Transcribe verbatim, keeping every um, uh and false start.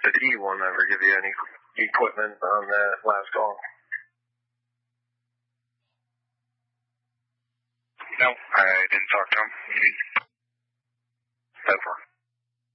Did E one ever give you any equipment on that last call? No, I didn't talk to him. That's fine.